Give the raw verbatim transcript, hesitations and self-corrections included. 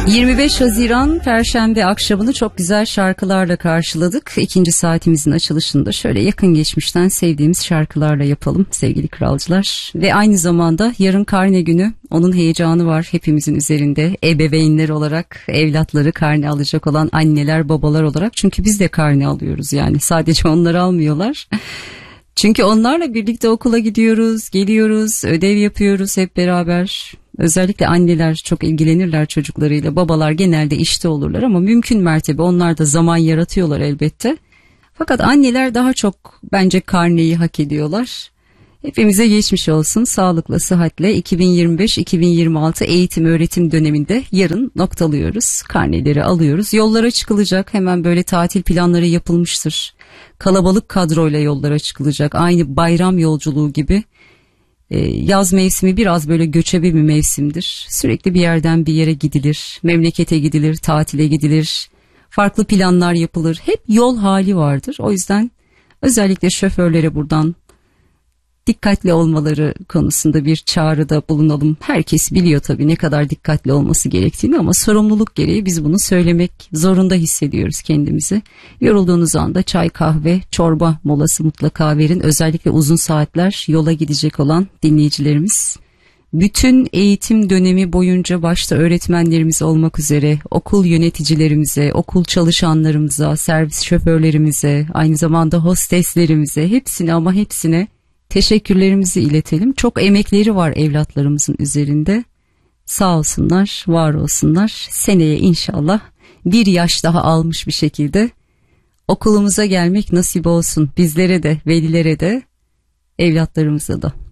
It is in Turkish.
yirmi beş Haziran Perşembe akşamını çok güzel şarkılarla karşıladık. İkinci saatimizin açılışında şöyle yakın geçmişten sevdiğimiz şarkılarla yapalım sevgili kralcılar. Ve aynı zamanda yarın karne günü, onun heyecanı var hepimizin üzerinde. Ebeveynler olarak, evlatları karne alacak olan anneler, babalar olarak. Çünkü biz de karne alıyoruz yani, sadece onlar almıyorlar. Çünkü onlarla birlikte okula gidiyoruz, geliyoruz, ödev yapıyoruz hep beraber. Özellikle anneler çok ilgilenirler çocuklarıyla, babalar genelde işte olurlar ama mümkün mertebe onlar da zaman yaratıyorlar elbette. Fakat anneler daha çok bence karneyi hak ediyorlar. Hepimize geçmiş olsun, sağlıkla, sıhhatle iki bin yirmi beş iki bin yirmi altı eğitim öğretim döneminde yarın noktalıyoruz. Karneleri alıyoruz, yollara çıkılacak, hemen böyle tatil planları yapılmıştır. Kalabalık kadroyla yollara çıkılacak, aynı bayram yolculuğu gibi. Yaz mevsimi biraz böyle göçebe bir mevsimdir. Sürekli bir yerden bir yere gidilir, memlekete gidilir, tatile gidilir, farklı planlar yapılır. Hep yol hali vardır. O yüzden özellikle şoförlere buradan dikkatli olmaları konusunda bir çağrıda bulunalım. Herkes biliyor tabii ne kadar dikkatli olması gerektiğini ama sorumluluk gereği biz bunu söylemek zorunda hissediyoruz kendimizi. Yorulduğunuz anda çay, kahve, çorba molası mutlaka verin. Özellikle uzun saatler yola gidecek olan dinleyicilerimiz. Bütün eğitim dönemi boyunca başta öğretmenlerimiz olmak üzere okul yöneticilerimize, okul çalışanlarımıza, servis şoförlerimize, aynı zamanda hosteslerimize, hepsine ama hepsine teşekkürlerimizi iletelim. Çok emekleri var evlatlarımızın üzerinde. Sağ olsunlar, var olsunlar. Seneye inşallah bir yaş daha almış bir şekilde okulumuza gelmek nasip olsun. Bizlere de, velilere de, evlatlarımıza da.